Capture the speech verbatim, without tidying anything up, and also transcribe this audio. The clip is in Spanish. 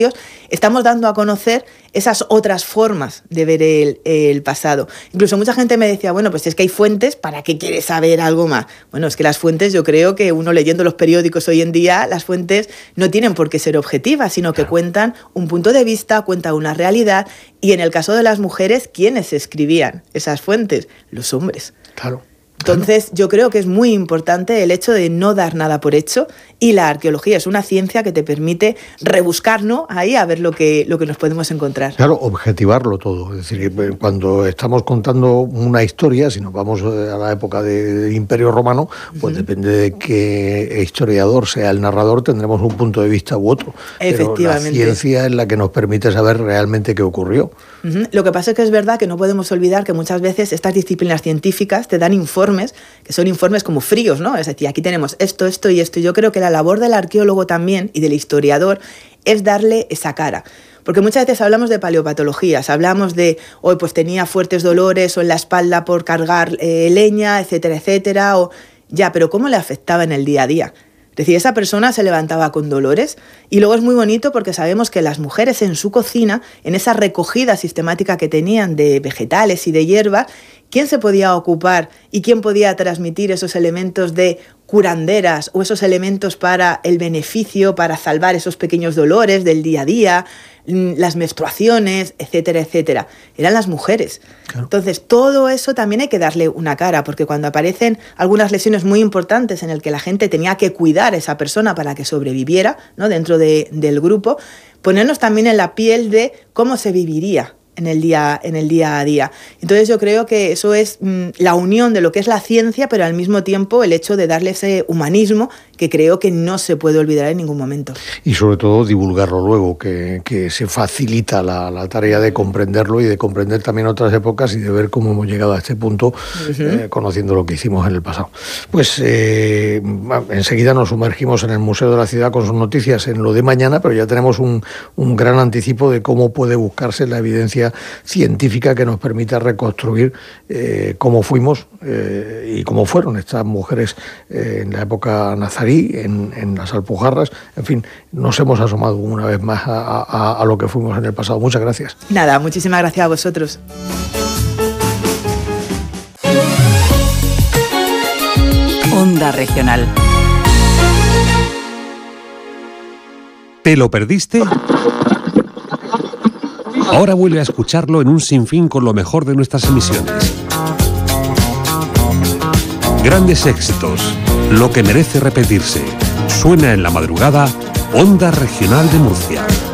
estamos dando a conocer esas otras formas de ver el, el pasado. Incluso mucha gente me decía, bueno, pues es que hay fuentes, ¿para qué quieres saber algo más? Bueno, es que las fuentes, yo creo que uno leyendo los periódicos hoy en día, las fuentes no tienen por qué ser objetivas, sino que cuentan un punto de vista, cuentan una realidad, y en el caso de las mujeres, ¿quiénes escribían esas fuentes? Los hombres. Claro. Entonces, yo creo que es muy importante el hecho de no dar nada por hecho, y la arqueología es una ciencia que te permite rebuscar, ¿no?, ahí a ver lo que, lo que nos podemos encontrar. Claro, objetivarlo todo. Es decir, cuando estamos contando una historia, si nos vamos a la época del Imperio Romano, pues uh-huh. depende de qué historiador sea el narrador, tendremos un punto de vista u otro. Efectivamente. Pero la ciencia es la que nos permite saber realmente qué ocurrió. Uh-huh. Lo que pasa es que es verdad que no podemos olvidar que muchas veces estas disciplinas científicas te dan informes que son informes como fríos, ¿no? Es decir, aquí tenemos esto, esto y esto. Yo creo que la labor del arqueólogo también y del historiador es darle esa cara. Porque muchas veces hablamos de paleopatologías, hablamos de, hoy pues tenía fuertes dolores o en la espalda por cargar eh, leña, etcétera, etcétera, o ya, pero ¿cómo le afectaba en el día a día? Es decir, esa persona se levantaba con dolores, y luego es muy bonito porque sabemos que las mujeres en su cocina, en esa recogida sistemática que tenían de vegetales y de hierba, ¿quién se podía ocupar y quién podía transmitir esos elementos de curanderas o esos elementos para el beneficio, para salvar esos pequeños dolores del día a día, las menstruaciones, etcétera, etcétera? Eran las mujeres. Claro. Entonces, todo eso también hay que darle una cara, porque cuando aparecen algunas lesiones muy importantes en el que la gente tenía que cuidar a esa persona para que sobreviviera, ¿no?, dentro de, del grupo, ponernos también en la piel de cómo se viviría en el día, en el día a día. Entonces yo creo que eso es mmm, la unión de lo que es la ciencia, pero al mismo tiempo el hecho de darle ese humanismo que creo que no se puede olvidar en ningún momento. Y sobre todo divulgarlo luego, que, que se facilita la, la tarea de comprenderlo y de comprender también otras épocas y de ver cómo hemos llegado a este punto, uh-huh. eh, conociendo lo que hicimos en el pasado. Pues eh, enseguida nos sumergimos en el Museo de la Ciudad con sus noticias en lo de mañana, pero ya tenemos un, un gran anticipo de cómo puede buscarse la evidencia científica que nos permita reconstruir eh, cómo fuimos eh, y cómo fueron estas mujeres eh, en la época nazarí, en, en las Alpujarras. En fin, nos hemos asomado una vez más a, a, a lo que fuimos en el pasado. Muchas gracias. Nada, muchísimas gracias a vosotros. Onda Regional. ¿Te lo perdiste? Ahora vuelve a escucharlo en un sinfín con lo mejor de nuestras emisiones. Grandes éxitos, lo que merece repetirse. Suena en la madrugada, Onda Regional de Murcia.